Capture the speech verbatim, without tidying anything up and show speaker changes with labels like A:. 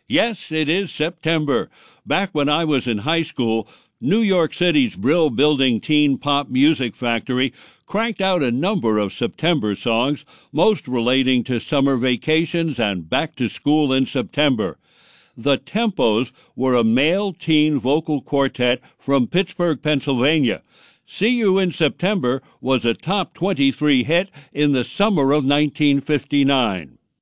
A: Yes, it is September. Back when I was in high school, New York City's Brill Building Teen Pop Music Factory cranked out a number of September songs, most relating to summer vacations and back to school in September. The Tempos were a male teen vocal quartet from Pittsburgh, Pennsylvania. See You in September was a top twenty-three hit in the summer of nineteen fifty-nine.